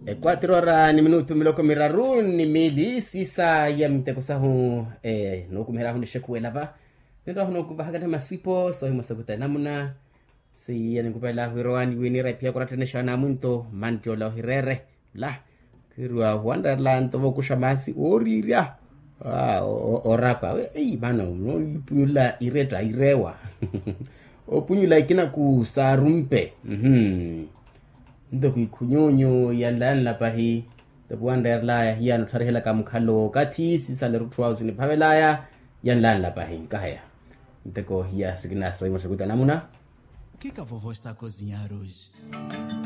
4 horas ni minuto miloko miraru ni mili sisa ya mteko sahu no kumera hu nishekuela va ndo hono kuvahaga masipo so himusakuta namuna si yani kupela hirwani winira pia kuratesha na muntu manjo la hirere la kirwa wonderland to kushamasi oriria orapa bana no ipula ireta irewa opunyula ikina kusarumpe ndo kunyonyo yandala pahi the wonderland hiya no tarihela kamkhalo kathi sisale ruthouse ni phavelaya yandala pahi kahaya nteko hiya sigina so imasakuta namuna O que a vovó está a cozinhar hoje?